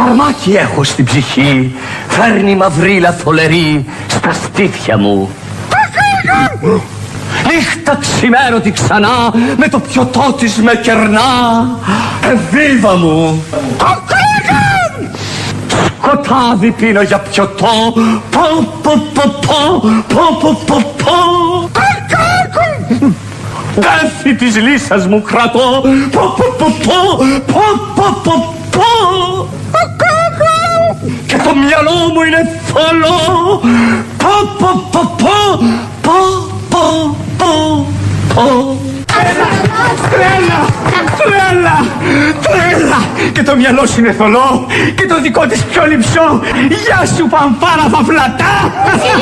Φαρμάκι έχω στην ψυχή, φέρνει μαυρίλα θολερή στα στήθια μου. Νύχτα ξημέρωτη ξανά, με το πιωτό της με κερνά. Εβίβα μου. Σκοτάδι πίνω για πιωτό. Πω πω πω πω, πω πω πω πω. Δέφη της λύσας μου κρατώ. Πω πω πω πω, πω πω πω πω. Και το μυαλό μου είναι θολό. Πω πω πω πω, πω πω πω πω. Τρέλα, τρέλα, τρέλα. Και το μυαλό σου είναι θολό και το δικό της πιο λυψό. Γεια σου, φανφάρα φαφλατά.